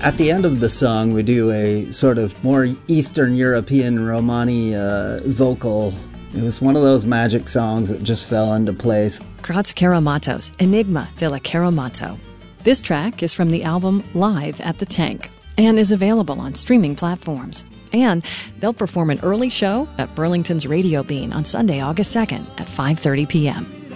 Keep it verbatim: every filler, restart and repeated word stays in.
At the end of the song, we do a sort of more Eastern European Romani uh, vocal. It was one of those magic songs that just fell into place. Graz Karamatos, Enigma de la Karamato. This track is from the album Live at the Tank and is available on streaming platforms. And they'll perform an early show at Burlington's Radio Bean on Sunday, August second at five thirty p.m.